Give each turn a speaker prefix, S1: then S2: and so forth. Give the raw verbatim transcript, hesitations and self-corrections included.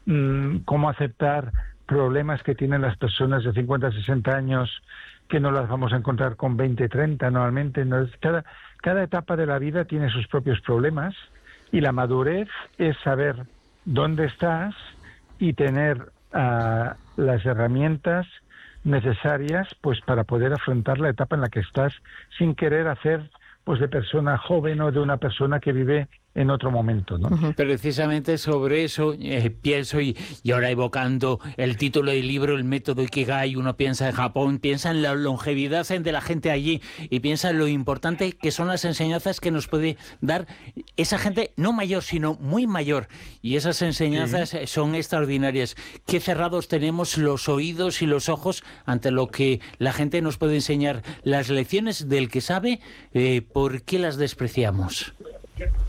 S1: mmm, cómo aceptar problemas que tienen las personas de cincuenta, sesenta años, que no las vamos a encontrar con veinte, treinta normalmente. ¿No? Cada, cada etapa de la vida tiene sus propios problemas, y la madurez es saber dónde estás y tener uh, las herramientas necesarias pues para poder afrontar la etapa en la que estás, sin querer hacer pues de persona joven o de una persona que vive en otro momento, ¿no?
S2: Uh-huh. Precisamente sobre eso eh, pienso, y, y ahora evocando el título del libro, el método Ikigai, uno piensa en Japón, piensa en la longevidad de la gente allí y piensa en lo importante que son las enseñanzas que nos puede dar esa gente no mayor, sino muy mayor, y esas enseñanzas sí. son extraordinarias. Qué cerrados tenemos los oídos y los ojos ante lo que la gente nos puede enseñar. Las lecciones del que sabe, eh, ¿por qué las despreciamos?